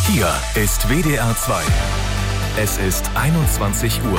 Hier ist WDR 2. Es ist 21 Uhr.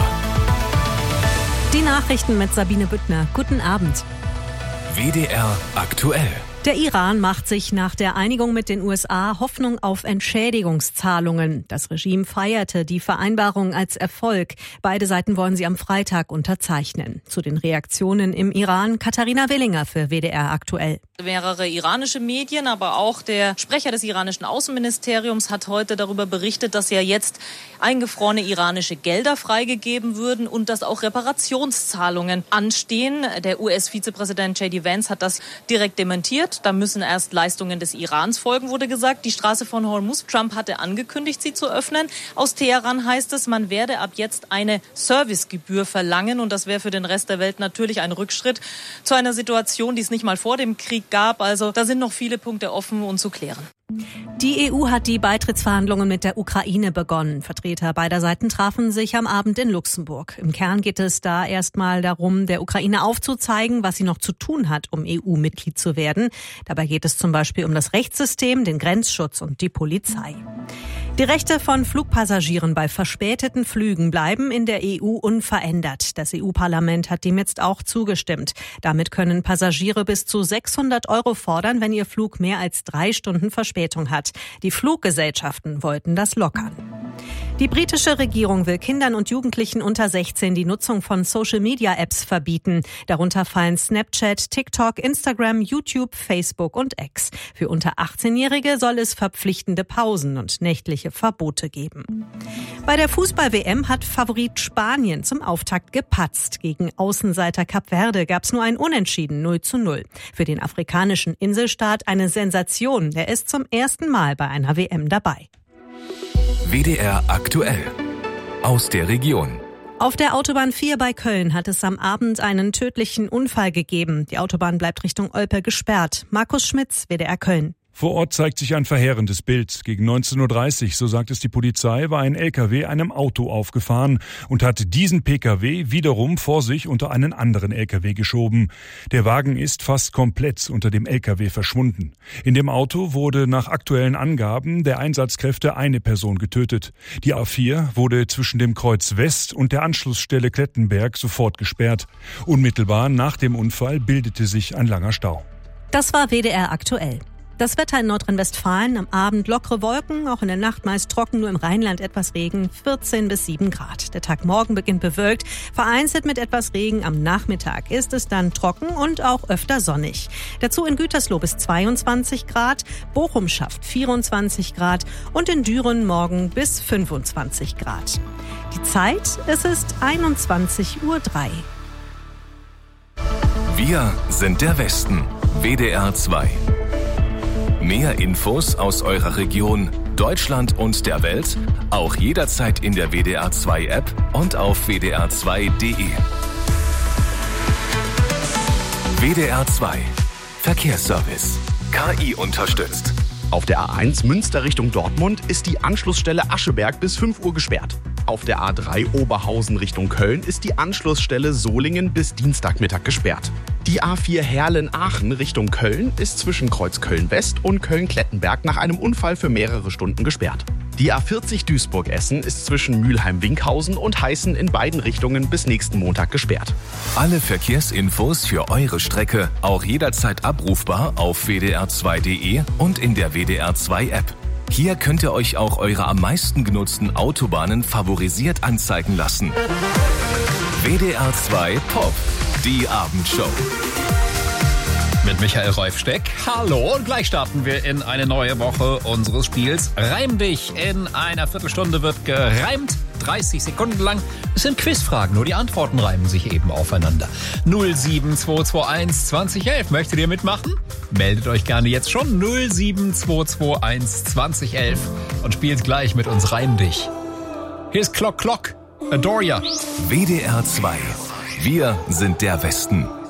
Die Nachrichten mit Sabine Büttner. Guten Abend. WDR aktuell. Der Iran macht sich nach der Einigung mit den USA Hoffnung auf Entschädigungszahlungen. Das Regime feierte die Vereinbarung als Erfolg. Beide Seiten wollen sie am Freitag unterzeichnen. Zu den Reaktionen im Iran Katharina Willinger für WDR aktuell. Mehrere iranische Medien, aber auch der Sprecher des iranischen Außenministeriums hat heute darüber berichtet, dass ja jetzt eingefrorene iranische Gelder freigegeben würden und dass auch Reparationszahlungen anstehen. Der US-Vizepräsident J.D. Vance hat das direkt dementiert. Da müssen erst Leistungen des Irans folgen, wurde gesagt. Die Straße von Hormuz. Trump hatte angekündigt, sie zu öffnen. Aus Teheran heißt es, man werde ab jetzt eine Servicegebühr verlangen. Und das wäre für den Rest der Welt natürlich ein Rückschritt zu einer Situation, die es nicht mal vor dem Krieg gab. Also da sind noch viele Punkte offen und zu klären. Die EU hat die Beitrittsverhandlungen mit der Ukraine begonnen. Vertreter beider Seiten trafen sich am Abend in Luxemburg. Im Kern geht es da erstmal darum, der Ukraine aufzuzeigen, was sie noch zu tun hat, um EU-Mitglied zu werden. Dabei geht es zum Beispiel um das Rechtssystem, den Grenzschutz und die Polizei. Die Rechte von Flugpassagieren bei verspäteten Flügen bleiben in der EU unverändert. Das EU-Parlament hat dem jetzt auch zugestimmt. Damit können Passagiere bis zu 600 € fordern, wenn ihr Flug mehr als 3 Stunden Verspätung hat. Die Fluggesellschaften wollten das lockern. Die britische Regierung will Kindern und Jugendlichen unter 16 die Nutzung von Social-Media-Apps verbieten. Darunter fallen Snapchat, TikTok, Instagram, YouTube, Facebook und X. Für unter 18-Jährige soll es verpflichtende Pausen und nächtliche Verbote geben. Bei der Fußball-WM hat Favorit Spanien zum Auftakt gepatzt. Gegen Außenseiter Kap Verde gab es nur ein Unentschieden 0:0. Für den afrikanischen Inselstaat eine Sensation. Der ist zum ersten Mal bei einer WM dabei. WDR aktuell. Aus der Region. Auf der Autobahn 4 bei Köln hat es am Abend einen tödlichen Unfall gegeben. Die Autobahn bleibt Richtung Olpe gesperrt. Markus Schmitz, WDR Köln. Vor Ort zeigt sich ein verheerendes Bild. Gegen 19:30 Uhr, so sagt es die Polizei, war ein LKW einem Auto aufgefahren und hat diesen PKW wiederum vor sich unter einen anderen LKW geschoben. Der Wagen ist fast komplett unter dem LKW verschwunden. In dem Auto wurde nach aktuellen Angaben der Einsatzkräfte eine Person getötet. Die A4 wurde zwischen dem Kreuz West und der Anschlussstelle Klettenberg sofort gesperrt. Unmittelbar nach dem Unfall bildete sich ein langer Stau. Das war WDR aktuell. Das Wetter in Nordrhein-Westfalen, am Abend lockere Wolken, auch in der Nacht meist trocken, nur im Rheinland etwas Regen, 14 bis 7 Grad. Der Tag morgen beginnt bewölkt, vereinzelt mit etwas Regen. Am Nachmittag ist es dann trocken und auch öfter sonnig. Dazu in Gütersloh bis 22 Grad, Bochum schafft 24 Grad und in Düren morgen bis 25 Grad. Die Zeit, es ist 21:03 Uhr. Wir sind der Westen. WDR 2. Mehr Infos aus eurer Region, Deutschland und der Welt, auch jederzeit in der WDR 2 App und auf wdr2.de. WDR 2 Verkehrsservice. KI unterstützt. Auf der A1 Münster Richtung Dortmund ist die Anschlussstelle Ascheberg bis 5 Uhr gesperrt. Auf der A3 Oberhausen Richtung Köln ist die Anschlussstelle Solingen bis Dienstagmittag gesperrt. Die A4 Herlen-Aachen Richtung Köln ist zwischen Kreuz Köln-West und Köln-Klettenberg nach einem Unfall für mehrere Stunden gesperrt. Die A40 Duisburg-Essen ist zwischen Mülheim-Winkhausen und Heißen in beiden Richtungen bis nächsten Montag gesperrt. Alle Verkehrsinfos für eure Strecke auch jederzeit abrufbar auf wdr2.de und in der WDR 2 App. Hier könnt ihr euch auch eure am meisten genutzten Autobahnen favorisiert anzeigen lassen. WDR 2 Pop, die Abendshow. Mit Michael Reufsteck. Hallo, und gleich starten wir in eine neue Woche unseres Spiels Reim dich. In einer Viertelstunde wird gereimt, 30 Sekunden lang. Es sind Quizfragen, nur die Antworten reimen sich eben aufeinander. 07221 2011. Möchtet ihr mitmachen? Meldet euch gerne jetzt schon. 07221 2011 und spielt gleich mit uns Reim dich. Hier ist Clock Clock, Adore Ya. WDR 2. Wir sind der Westen.